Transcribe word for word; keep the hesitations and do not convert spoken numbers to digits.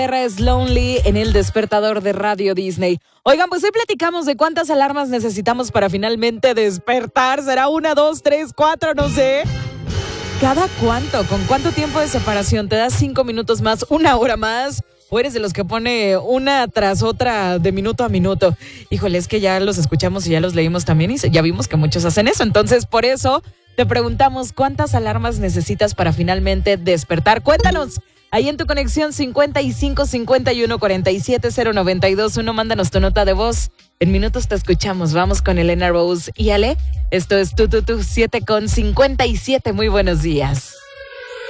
Es Lonely en el despertador de Radio Disney. Oigan, pues hoy platicamos de cuántas alarmas necesitamos para finalmente despertar. ¿Será una, dos, tres, cuatro? No sé. ¿Cada cuánto? ¿Con cuánto tiempo de separación? ¿Te das cinco minutos más, una hora más? ¿O eres de los que pone una tras otra de minuto a minuto? Híjole, es que ya los escuchamos y ya los leímos también y ya vimos que muchos hacen eso. Entonces, por eso te preguntamos cuántas alarmas necesitas para finalmente despertar. Cuéntanos. Ahí en tu conexión cincuenta y cinco, cincuenta y uno, cuarenta y siete, cero noventa y dos uno, mándanos tu nota de voz. En minutos te escuchamos. Vamos con Elena Rose y Ale. Esto es Tu Tu Tu siete con cincuenta y siete. Muy buenos días.